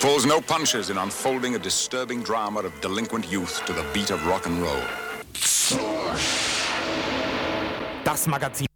pulls no punches in unfolding a disturbing drama of delinquent youth to the beat of rock and roll. Das Magazin.